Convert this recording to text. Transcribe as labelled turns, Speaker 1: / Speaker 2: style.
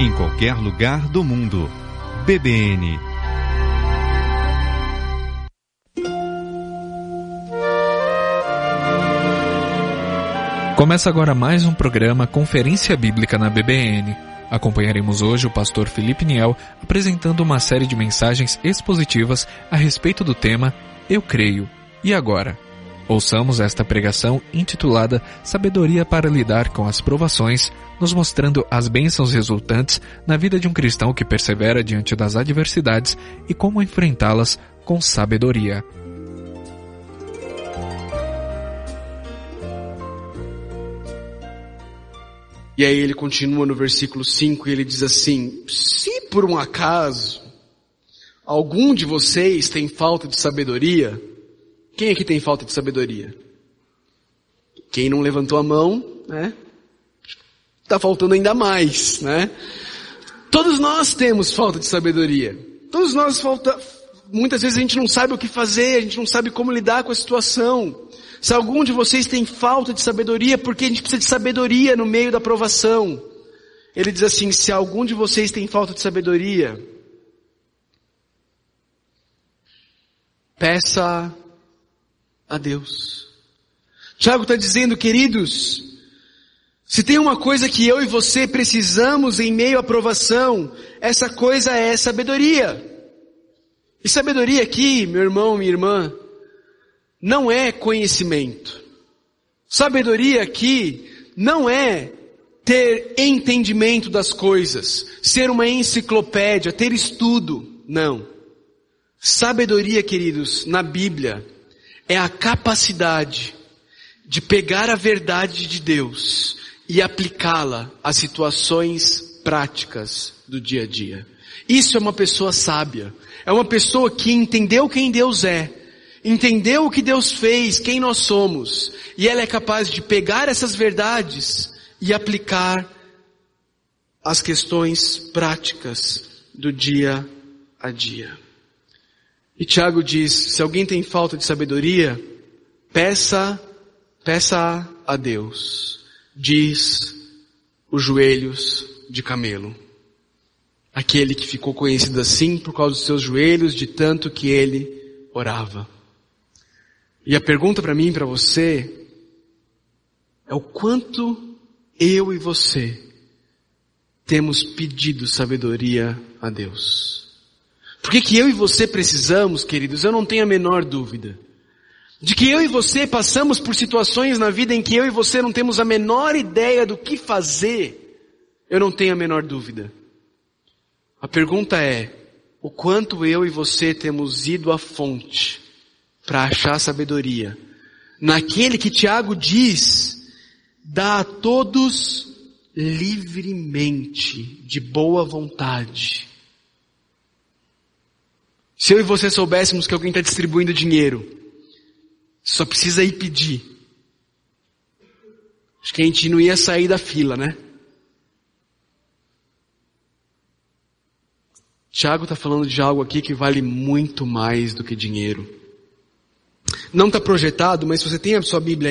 Speaker 1: em qualquer lugar do mundo. BBN.
Speaker 2: Começa agora mais um programa Conferência Bíblica na BBN. Acompanharemos hoje o pastor Felipe Niel apresentando uma série de mensagens expositivas a respeito do tema Eu Creio. E agora? Ouçamos esta pregação intitulada Sabedoria para lidar com as provações, nos mostrando as bênçãos resultantes na vida de um cristão que persevera diante das adversidades e como enfrentá-las com sabedoria.
Speaker 3: E aí ele continua no versículo 5 e ele diz assim: se por um acaso algum de vocês tem falta de sabedoria, quem aqui tem falta de sabedoria? Quem não levantou a mão, né? Tá faltando ainda mais, né? Todos nós temos falta de sabedoria. Todos nós muitas vezes a gente não sabe o que fazer, a gente não sabe como lidar com a situação. Se algum de vocês tem falta de sabedoria, porque a gente precisa de sabedoria no meio da provação. Ele diz assim: se algum de vocês tem falta de sabedoria, peça a Deus. Tiago está dizendo, queridos, se tem uma coisa que eu e você precisamos em meio à provação, essa coisa é sabedoria. E sabedoria aqui, meu irmão, minha irmã, não é conhecimento. Sabedoria aqui não é ter entendimento das coisas, ser uma enciclopédia, ter estudo. Não. Sabedoria, queridos, na Bíblia, é a capacidade de pegar a verdade de Deus e aplicá-la a situações práticas do dia a dia. Isso é uma pessoa sábia. É uma pessoa que entendeu quem Deus é, entendeu o que Deus fez, quem nós somos, e ela é capaz de pegar essas verdades e aplicar as questões práticas do dia a dia. E Tiago diz, se alguém tem falta de sabedoria, peça a Deus, diz os joelhos de camelo. Aquele que ficou conhecido assim por causa dos seus joelhos, de tanto que ele orava. E a pergunta para mim e para você é o quanto eu e você temos pedido sabedoria a Deus. Porque que eu e você precisamos, queridos, eu não tenho a menor dúvida. De que eu e você passamos por situações na vida em que eu e você não temos a menor ideia do que fazer, eu não tenho a menor dúvida. A pergunta é, o quanto eu e você temos ido à fonte para achar sabedoria naquele que Tiago diz, dá a todos livremente, de boa vontade. Se eu e você soubéssemos que alguém está distribuindo dinheiro, só precisa ir pedir, acho que a gente não ia sair da fila, né? Tiago está falando de algo aqui que vale muito mais do que dinheiro. Não está projetado, mas se você tem a sua Bíblia